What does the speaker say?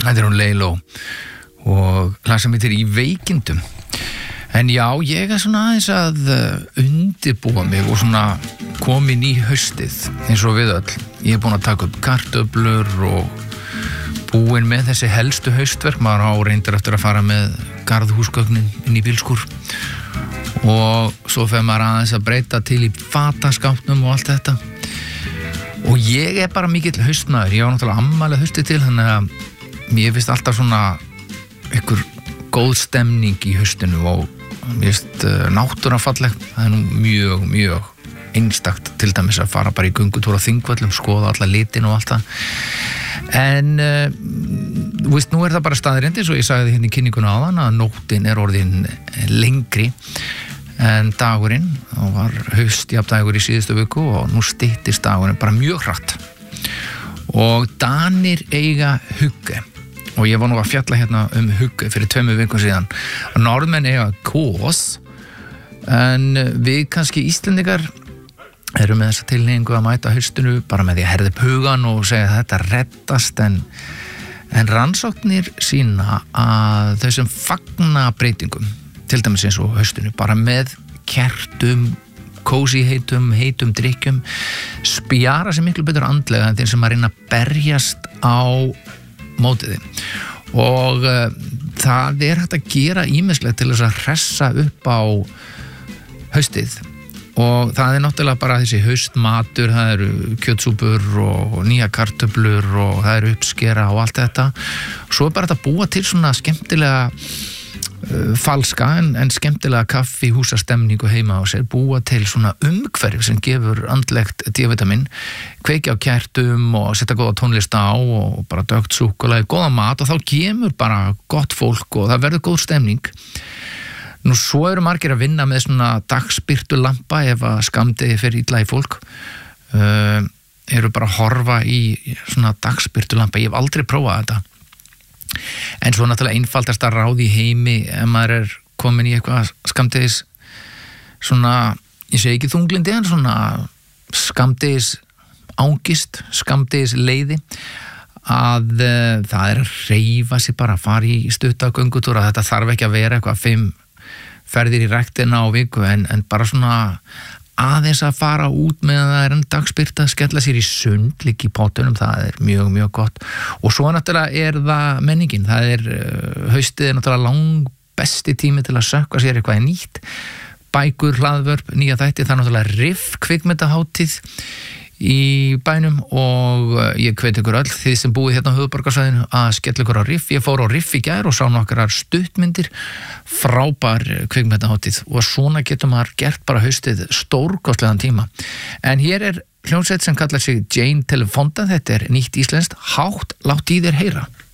Þetta hún Leiló og lag sem heitir Í veikindum. En já, ég svona aðeins að undirbúa mig og svona komin í haustið eins og við öll. Ég búin að taka upp kartöflur og búin með þessi helstu haustverk. Maður á reyndir eftir að fara með garðhúsgögnin inn í bílskúr og svo fer maður aðeins að breyta til í fataskápnum og allt þetta. Og ég bara mikill haustmaður. Ég á náttúrulega afmæli haustið til, þannig að mér finnst alltaf svona einhver góð stemning í haustinu og mér finnst náttúran falleg. Það nú mjög einstakt til dæmis að fara bara í göngutúr á Þingvöllum, skoða alla litin og allt það. En nú það bara staðreind eins og ég sagði hérna í kynninguna áðan að nóttin orðin lengri en dagurinn, og var haustjafndagur í síðustu viku og nú styttist dagurinn bara mjög hratt. Og Danir eiga hugge, og ég var nú að fjalla hérna hugge fyrir 2 vikum síðan. Norðmenn eiga kos, en við kannski Íslendingar erum með þessa tilhneigingu að mæta haustinu bara með því að herða upp hugan og segja að þetta reddast, en rannsóknir sýna að þau sem fagna breytingum, til dæmis eins og haustinu, bara með kertum, kósí heitum drykkjum, spjara sig miklu betur andlega en þeir sem að reyna að berjast á mótiði. Og það hægt að gera ýmislegt til þess að hressa upp á haustið. Og það náttúrulega bara þessi haustmatur, það eru kjötsúpur og nýja kartöflur og það eru uppskera og allt þetta. Svo bara þetta búa til svona skemmtilega falska en skemmtilega kaffi, húsastemningu heima á sér, búa til svona umhverfi sem gefur andlegt D-vitamin, kveikja á kertum og setja góða tónlist á og bara dögt súkkulaði, góða mat, og þá kemur bara gott fólk og það verður góð stemning. Nú svo eru margir að vinna með svona dagsbirtulampa ef að skammdegi fer illa í fólk, eru bara að horfa í svona dagsbirtulampa. Ég hef aldrei prófað þetta, en svo náttúrulega einfaldasta ráð í heimi ef maður komin í eitthvað skammdegis svona, ég segi ekki þunglindi, en svona skammdegis ángist, skammdegis leiði, að það að hreyfa sig, bara að fara í stutta göngutúra. Þetta þarf ekki að vera eitthvað 5 ferðir í ræktina á viku, en bara svona aðeins að fara út meðan það enn dagsbirta, skella sér í sund, líka í pottunum, það mjög gott. Og svo náttúrulega það menningin, það haustið náttúrulega lang besti tími til að sökkva sér eitthvað nýtt, bækur, hlaðvörp, nýja þætti. Það náttúrulega Riff kvikmyndahátíð í bænum og ég hvet ykkur öll, þið sem búið hérna á höfuðborgarsvæðinu, að skella ykkur á Riff. Ég fór á Riff í gær og sá nokkrar stuttmyndir, frábær kvikmyndahátíð, og svona getur maður gert bara haustið stórkostlegan tíma. En hér hljómsveit sem kallar sig Jane Telefonda, þetta nýtt íslenskt, hátt látt í þér heyra.